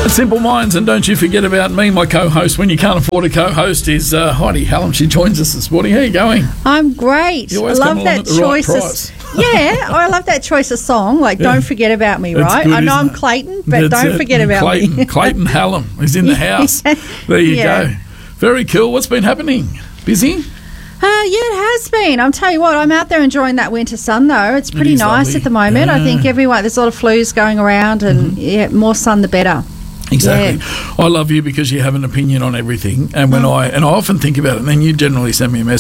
Simple Minds, and don't you forget about me, my co-host. When you can't afford a co-host is Heidi Hallam. She joins us this morning. How are you going? I'm great. You I always love come along that at the right choice. price. I love that choice of song. Like, don't forget about me, It's right? good, I know isn't I'm it? Clayton, but That's don't it. forget about Clayton, me. Clayton Hallam is in the house. There you go. Very cool. What's been happening? Busy? It has been. I'm telling you what, I'm out there enjoying that winter sun, though. It's pretty is nice lovely. at the moment. Yeah. I think there's a lot of flus going around, and more sun the better. Exactly. Yeah. I love you because you have an opinion on everything, and when I often think about it, and then you generally send me a message.